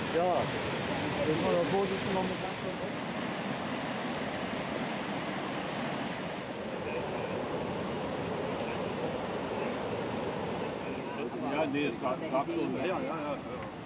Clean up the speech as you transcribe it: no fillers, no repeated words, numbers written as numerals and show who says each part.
Speaker 1: Ja, sind wir da vorsichtig noch mit
Speaker 2: Ja, nee, es gab schon. Ja, ja, ja.